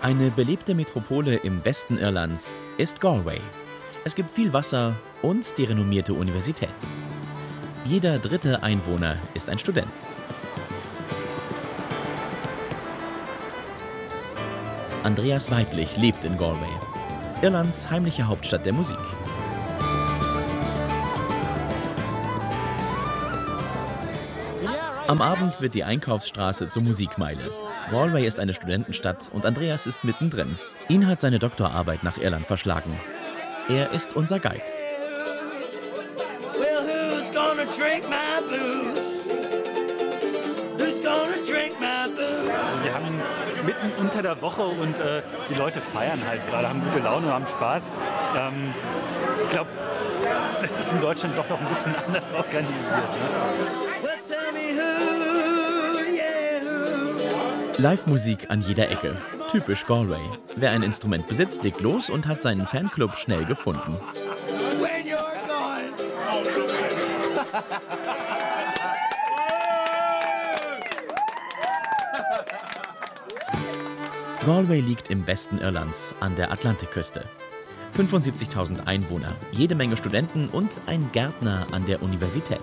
Eine belebte Metropole im Westen Irlands ist Galway. Es gibt viel Wasser und die renommierte Universität. Jeder dritte Einwohner ist ein Student. Andreas Weidlich lebt in Galway, Irlands heimliche Hauptstadt der Musik. Am Abend wird die Einkaufsstraße zur Musikmeile. Galway ist eine Studentenstadt und Andreas ist mittendrin. Ihn hat seine Doktorarbeit nach Irland verschlagen. Er ist unser Guide. Also wir haben mitten unter der Woche und die Leute feiern halt gerade, haben gute Laune, haben Spaß. Ich glaube, das ist in Deutschland doch noch ein bisschen anders organisiert. Ne? Live-Musik an jeder Ecke. Typisch Galway. Wer ein Instrument besitzt, legt los und hat seinen Fanclub schnell gefunden. Galway liegt im Westen Irlands an der Atlantikküste. 75.000 Einwohner, jede Menge Studenten und ein Gärtner an der Universität.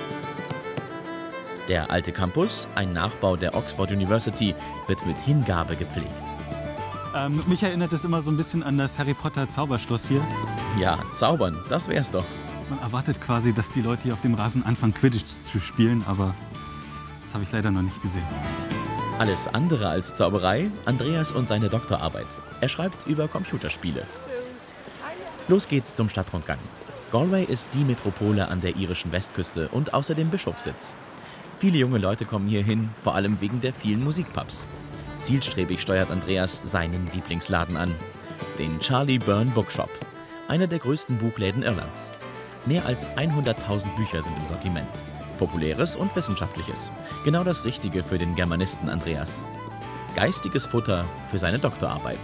Der alte Campus, ein Nachbau der Oxford University, wird mit Hingabe gepflegt. Mich erinnert es immer so ein bisschen an das Harry Potter Zauberschloss hier. Ja, zaubern, das wär's doch. Man erwartet quasi, dass die Leute hier auf dem Rasen anfangen, Quidditch zu spielen, aber das habe ich leider noch nicht gesehen. Alles andere als Zauberei, Andreas und seine Doktorarbeit. Er schreibt über Computerspiele. Los geht's zum Stadtrundgang. Galway ist die Metropole an der irischen Westküste und außerdem Bischofssitz. Viele junge Leute kommen hier hin, vor allem wegen der vielen Musikpubs. Zielstrebig steuert Andreas seinen Lieblingsladen an, den Charlie Byrne Bookshop, einer der größten Buchläden Irlands. Mehr als 100.000 Bücher sind im Sortiment. Populäres und Wissenschaftliches. Genau das Richtige für den Germanisten Andreas. Geistiges Futter für seine Doktorarbeit.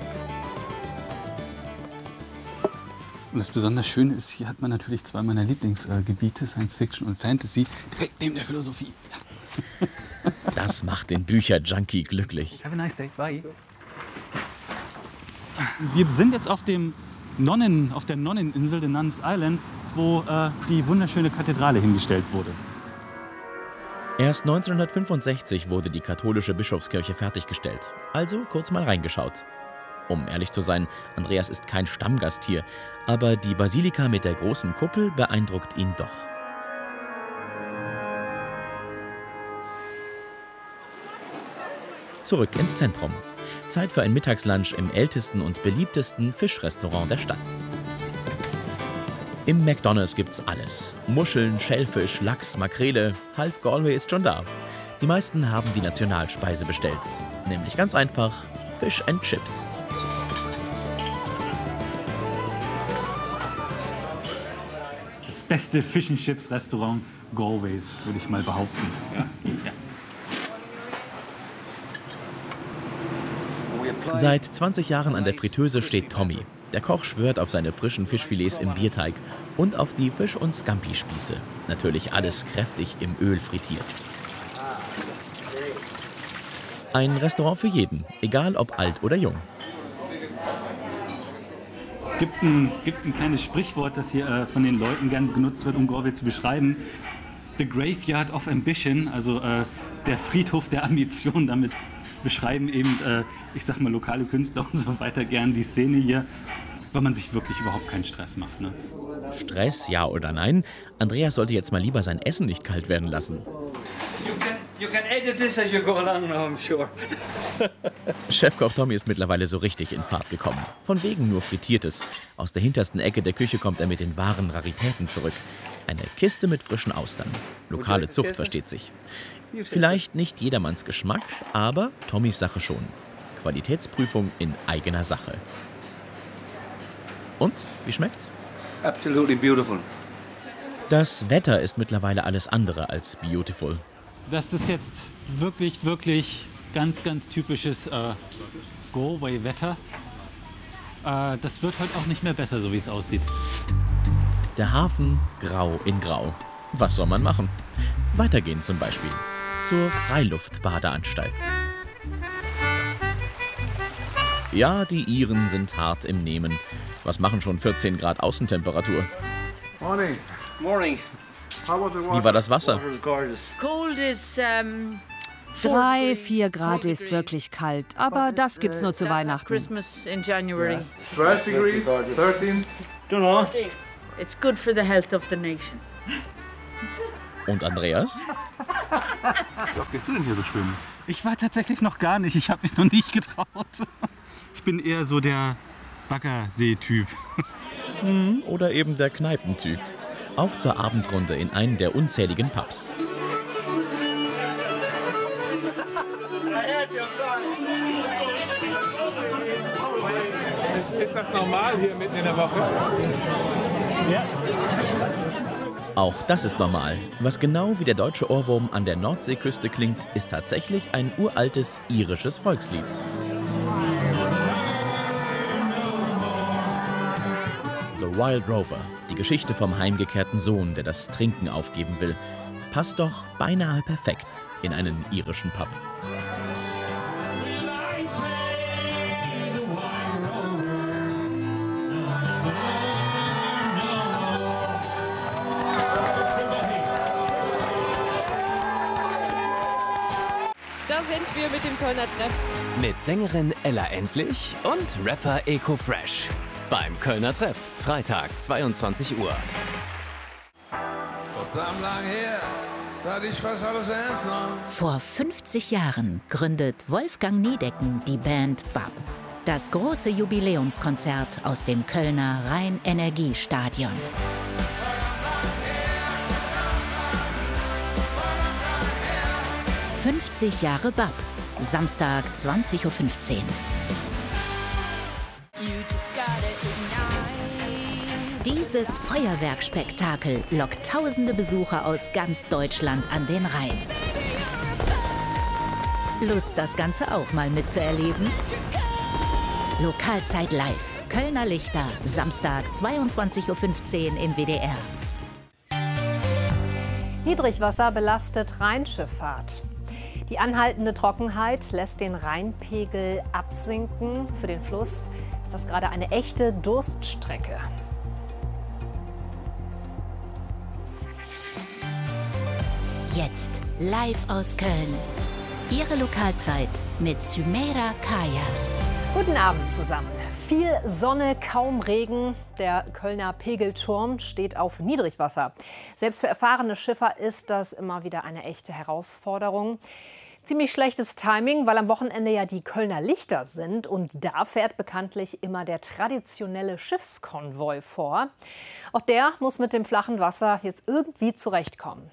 Und das besonders Schöne ist, hier hat man natürlich zwei meiner Lieblingsgebiete, Science Fiction und Fantasy, direkt neben der Philosophie. Das macht den Bücher-Junkie glücklich. Have a nice day. Bye. Wir sind jetzt auf der Nonneninsel, der Nuns Island, wo die wunderschöne Kathedrale hingestellt wurde. Erst 1965 wurde die katholische Bischofskirche fertiggestellt. Also kurz mal reingeschaut. Um ehrlich zu sein, Andreas ist kein Stammgast hier, aber die Basilika mit der großen Kuppel beeindruckt ihn doch. Zurück ins Zentrum. Zeit für ein Mittagslunch im ältesten und beliebtesten Fischrestaurant der Stadt. Im McDonald's gibt's alles. Muscheln, Schellfisch, Lachs, Makrele. Halb Galway ist schon da. Die meisten haben die Nationalspeise bestellt. Nämlich ganz einfach Fish and Chips. Das beste Fish and Chips Restaurant Galways, würde ich mal behaupten. Ja. Seit 20 Jahren an der Fritteuse steht Tommy. Der Koch schwört auf seine frischen Fischfilets im Bierteig und auf die Fisch- und Scampi-Spieße. Natürlich alles kräftig im Öl frittiert. Ein Restaurant für jeden, egal ob alt oder jung. Gibt ein kleines Sprichwort, das hier von den Leuten gern genutzt wird, um Galway zu beschreiben. The Graveyard of Ambition, also der Friedhof der Ambition. Damit beschreiben eben, ich sag mal, lokale Künstler und so weiter gern die Szene hier, weil man sich wirklich überhaupt keinen Stress macht. Ne? Stress, ja oder nein? Andreas sollte jetzt mal lieber sein Essen nicht kalt werden lassen. You can edit this as you go along now, I'm sure. Chefkoch Tommy ist mittlerweile so richtig in Fahrt gekommen. Von wegen nur Frittiertes. Aus der hintersten Ecke der Küche kommt er mit den wahren Raritäten zurück. Eine Kiste mit frischen Austern. Lokale Zucht, versteht sich. Vielleicht nicht jedermanns Geschmack, aber Tommys Sache schon. Qualitätsprüfung in eigener Sache. Und, wie schmeckt's? Absolutely beautiful. Das Wetter ist mittlerweile alles andere als beautiful. Das ist jetzt wirklich, wirklich ganz, ganz typisches Galway-Wetter. Das wird heute auch nicht mehr besser, so wie es aussieht. Der Hafen grau in grau. Was soll man machen? Weitergehen zum Beispiel. Zur Freiluftbadeanstalt. Ja, die Iren sind hart im Nehmen. Was machen schon 14 Grad Außentemperatur? Morning. Morning. Wie war das Wasser? Cold is 3, 4 Grad ist wirklich kalt, aber das gibt's nur zu Weihnachten. Christmas in January. 12 degrees, 13. Don't know. It's good for the health of the nation. Und Andreas? Wie oft gehst du denn hier so schwimmen? Ich war tatsächlich noch gar nicht. Ich habe mich noch nicht getraut. Ich bin eher so der Baggersee-Typ. Oder eben der Kneipentyp. Auf zur Abendrunde in einen der unzähligen Pubs. Ist das normal hier mitten in der Woche? Ja. Auch das ist normal. Was genau wie der deutsche Ohrwurm an der Nordseeküste klingt, ist tatsächlich ein uraltes irisches Volkslied. The Wild Rover, die Geschichte vom heimgekehrten Sohn, der das Trinken aufgeben will, passt doch beinahe perfekt in einen irischen Pub. Da sind wir mit dem Kölner Treff. Mit Sängerin Ella Endlich und Rapper Eko Fresh. Beim Kölner Treff, Freitag, 22 Uhr. Vor 50 Jahren gründet Wolfgang Niedecken die Band BAP. Das große Jubiläumskonzert aus dem Kölner Rhein-Energie-Stadion. »50 Jahre BAP«, Samstag 20:15 Uhr. Dieses Feuerwerkspektakel lockt tausende Besucher aus ganz Deutschland an den Rhein. Lust, das Ganze auch mal mitzuerleben? Lokalzeit live. Kölner Lichter, Samstag 22:15 Uhr im WDR. Niedrigwasser belastet Rheinschifffahrt. Die anhaltende Trockenheit lässt den Rheinpegel absinken. Für den Fluss ist das gerade eine echte Durststrecke. Jetzt live aus Köln. Ihre Lokalzeit mit Sümeyra Kaya. Guten Abend zusammen. Viel Sonne, kaum Regen. Der Kölner Pegelturm steht auf Niedrigwasser. Selbst für erfahrene Schiffer ist das immer wieder eine echte Herausforderung. Ziemlich schlechtes Timing, weil am Wochenende ja die Kölner Lichter sind. Und da fährt bekanntlich immer der traditionelle Schiffskonvoi vor. Auch der muss mit dem flachen Wasser jetzt irgendwie zurechtkommen.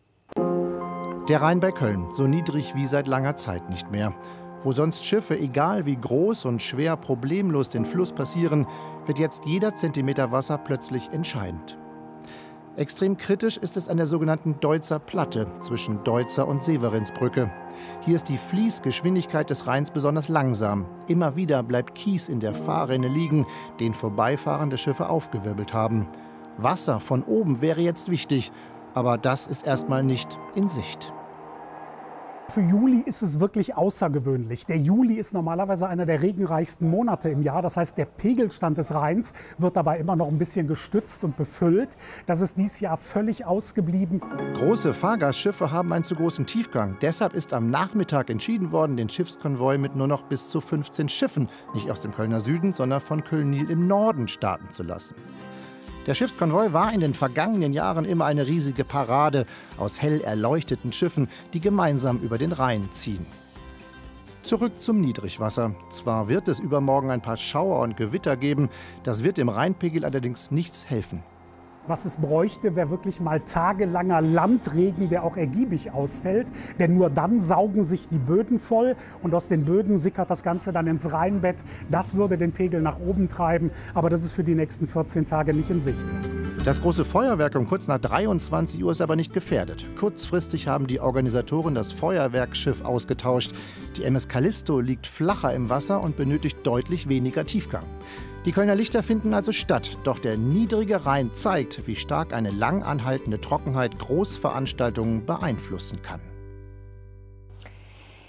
Der Rhein bei Köln, so niedrig wie seit langer Zeit nicht mehr. Wo sonst Schiffe, egal wie groß und schwer, problemlos den Fluss passieren, wird jetzt jeder Zentimeter Wasser plötzlich entscheidend. Extrem kritisch ist es an der sogenannten Deutzer Platte zwischen Deutzer und Severinsbrücke. Hier ist die Fließgeschwindigkeit des Rheins besonders langsam. Immer wieder bleibt Kies in der Fahrrinne liegen, den vorbeifahrende Schiffe aufgewirbelt haben. Wasser von oben wäre jetzt wichtig, aber das ist erstmal nicht in Sicht. Für Juli ist es wirklich außergewöhnlich. Der Juli ist normalerweise einer der regenreichsten Monate im Jahr. Das heißt, der Pegelstand des Rheins wird dabei immer noch ein bisschen gestützt und befüllt. Das ist dieses Jahr völlig ausgeblieben. Große Fahrgastschiffe haben einen zu großen Tiefgang. Deshalb ist am Nachmittag entschieden worden, den Schiffskonvoi mit nur noch bis zu 15 Schiffen, nicht aus dem Kölner Süden, sondern von Köln-Nil im Norden starten zu lassen. Der Schiffskonvoi war in den vergangenen Jahren immer eine riesige Parade aus hell erleuchteten Schiffen, die gemeinsam über den Rhein ziehen. Zurück zum Niedrigwasser. Zwar wird es übermorgen ein paar Schauer und Gewitter geben, das wird dem Rheinpegel allerdings nichts helfen. Was es bräuchte, wäre wirklich mal tagelanger Landregen, der auch ergiebig ausfällt. Denn nur dann saugen sich die Böden voll und aus den Böden sickert das Ganze dann ins Rheinbett. Das würde den Pegel nach oben treiben, aber das ist für die nächsten 14 Tage nicht in Sicht. Das große Feuerwerk um kurz nach 23 Uhr ist aber nicht gefährdet. Kurzfristig haben die Organisatoren das Feuerwerksschiff ausgetauscht. Die MS Callisto liegt flacher im Wasser und benötigt deutlich weniger Tiefgang. Die Kölner Lichter finden also statt, doch der niedrige Rhein zeigt, wie stark eine lang anhaltende Trockenheit Großveranstaltungen beeinflussen kann.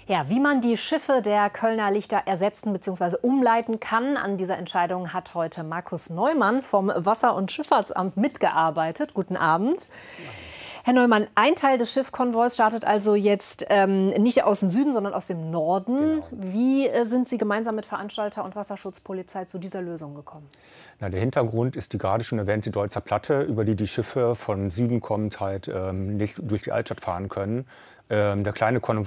Ja, wie man die Schiffe der Kölner Lichter ersetzen bzw. umleiten kann, an dieser Entscheidung hat heute Markus Neumann vom Wasser- und Schifffahrtsamt mitgearbeitet. Guten Abend. Herr Neumann, ein Teil des Schiffkonvois startet also jetzt nicht aus dem Süden, sondern aus dem Norden. Genau. Wie sind Sie gemeinsam mit Veranstalter und Wasserschutzpolizei zu dieser Lösung gekommen? Na, der Hintergrund ist die gerade schon erwähnte Deutzer Platte, über die die Schiffe von Süden kommend halt nicht durch die Altstadt fahren können. Der kleine Konvoi